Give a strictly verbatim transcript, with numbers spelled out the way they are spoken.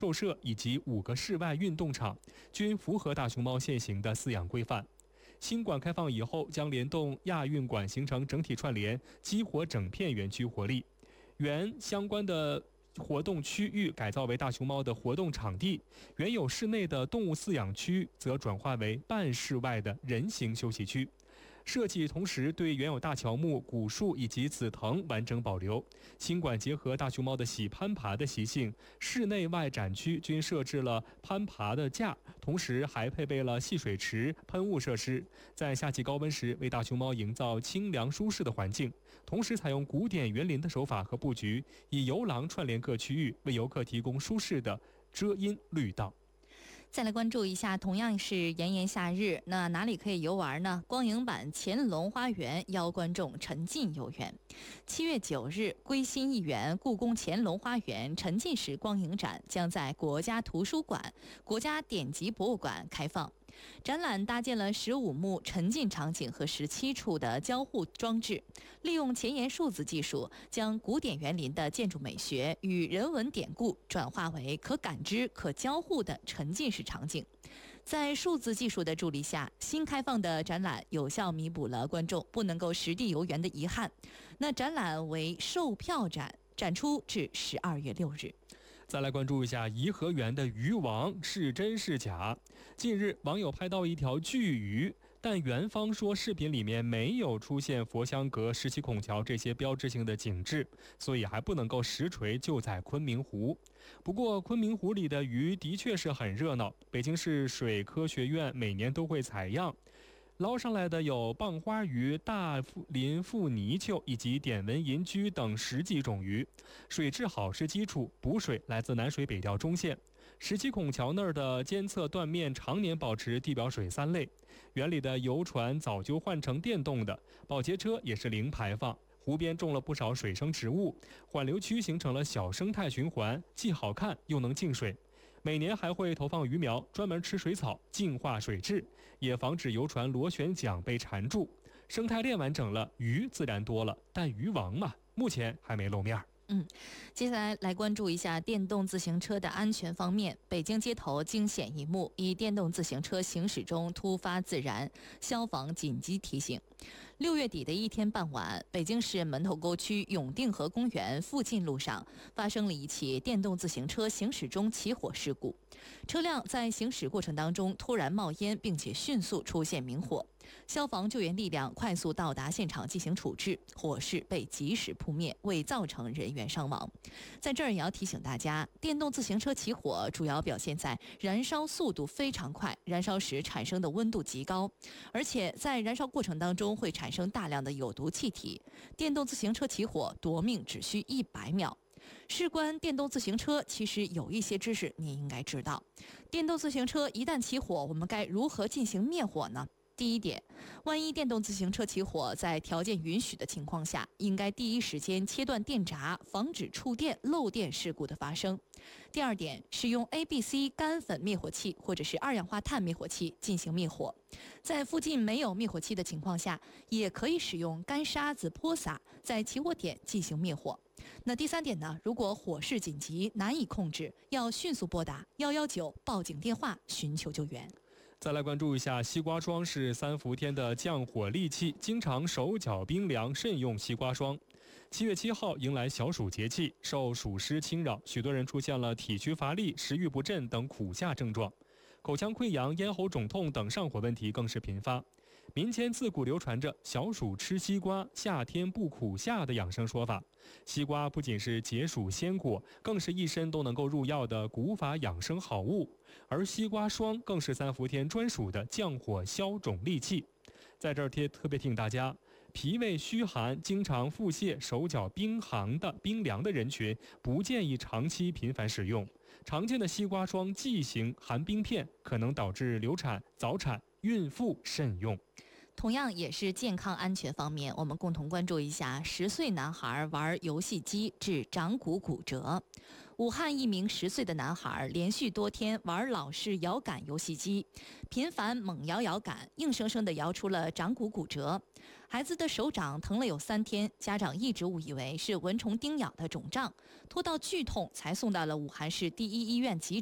兽舍以及五个室外运动场，均符合大熊猫现行的饲养规范。新馆开放以后，将联动亚运馆形成整体串联，激活整片园区活力。原相关的活动区域改造为大熊猫的活动场地，原有室内的动物饲养区则转化为半室外的人行休息区。设计同时对原有大乔木、古树以及紫藤完整保留。新馆结合大熊猫的喜攀爬的习性，室内外展区均设置了攀爬的架，同时还配备了戏水池、喷雾设施，在夏季高温时为大熊猫营造清凉舒适的环境。同时采用古典园林的手法和布局，以游廊串联各区域，为游客提供舒适的遮阴绿道。 再来关注一下，同样是炎炎夏日，那哪里可以游玩呢？光影版乾隆花园邀观众沉浸游园。七月九日，归心一园故宫乾隆花园沉浸式光影展将在国家图书馆、国家典籍博物馆开放。展览搭建了十五幕沉浸场景和十七处的交互装置，利用前沿数字技术，将古典园林的建筑美学与人文典故转化为可感知、可交互的沉浸式场景。在数字技术的助力下，新开放的展览有效弥补了观众不能够实地游园的遗憾。那展览为售票展，展出至十二月六日。 再来关注一下颐和园的鱼王是真是假。近日网友拍到一条巨鱼，但园方说视频里面没有出现佛香阁、十七孔桥这些标志性的景致，所以还不能够实锤就在昆明湖。不过昆明湖里的鱼的确是很热闹，北京市水科学院每年都会采样，捞上来的有棒花鱼、大鳞腹泥鳅以及点纹银居等十几种鱼。水质好是基础，补水来自南水北调中线。十七孔桥那儿的监测断面常年保持地表水三类，园里的游船早就换成电动的，保洁车也是零排放。湖边种了不少水生植物，缓流区形成了小生态循环，既好看又能净水。每年还会投放鱼苗，专门吃水草，净化水质，也防止游船螺旋桨被缠住。生态链完整了，鱼自然多了，但鱼王嘛，目前还没露面。 嗯，接下来来关注一下电动自行车的安全方面。北京街头惊险一幕，以电动自行车行驶中突发自燃，消防紧急提醒。六月底的一天傍晚，北京市门头沟区永定河公园附近路上发生了一起电动自行车行驶中起火事故。车辆在行驶过程当中突然冒烟，并且迅速出现明火。消防救援力量快速到达现场进行处置，火势被及时扑灭，未造成人员伤亡。在这儿也要提醒大家，电动自行车起火主要表现在燃烧速度非常快，燃烧时产生的温度极高，而且在燃烧过程当中会产生大量的有毒气体。电动自行车起火夺命只需一百秒。事关电动自行车，其实有一些知识你应该知道。电动自行车一旦起火，我们该如何进行灭火呢？第一点，万一电动自行车起火，在条件允许的情况下，应该第一时间切断电闸，防止触电漏电事故的发生。第二点，使用 A B C 干粉灭火器或者是二氧化碳灭火器进行灭火。在附近没有灭火器的情况下，也可以使用干沙子泼洒，在起火点进行灭火。那第三点呢，如果火势紧急难以控制，要迅速拨打一一九报警电话寻求救援。 再来关注一下，西瓜霜是三伏天的降火利器，经常手脚冰凉，慎用西瓜霜。七月七号迎来小暑节气，受暑湿侵扰，许多人出现了体虚乏力、食欲不振等苦夏症状，口腔溃疡、咽喉肿痛等上火问题更是频发。民间自古流传着小暑吃西瓜，夏天不苦夏的养生说法。西瓜不仅是解暑鲜果，更是一身都能够入药的古法养生好物，而西瓜霜更是三伏天专属的降火消肿利器。在这儿贴特别提醒大家，脾胃虚寒、经常腹泻、手脚冰寒的冰凉的人群，不建议长期频繁使用。常见的西瓜霜剂型含冰片，可能导致流产、早产，孕妇慎用。 同样也是健康安全方面，我们共同关注一下十岁男孩玩游戏机致掌骨骨折。 武汉一名十岁的男孩连续多天玩老式摇杆游戏机，频繁猛摇摇杆，硬生生地摇出了掌骨骨折。孩子的手掌疼了有三天，家长一直误以为是蚊虫叮咬的肿胀，拖到剧痛才送到了武汉市第一医院急诊。